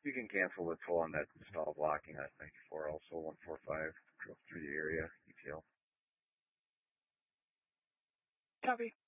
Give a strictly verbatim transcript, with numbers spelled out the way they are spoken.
You can cancel the toll on that stall blocking at ninety-four also, one four five, drove through the area, E T L. Copy.